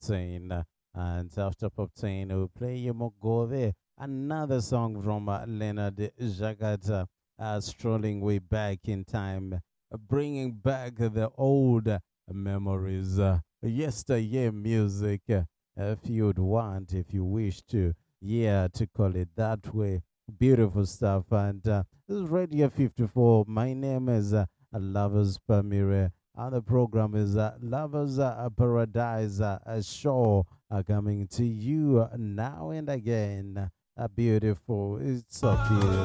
10. And after pop 10, we'll play you Mogove, another song from Leonard Jagata, strolling way back in time, bringing back the old memories, yesteryear music, if you'd want, if you wish to, yeah, to call it that way. Beautiful stuff. And this is Radio 54. My name is Lovers Pamire. And the program is Lovers Paradise Show, coming to you now and again. Beautiful. It's so beautiful.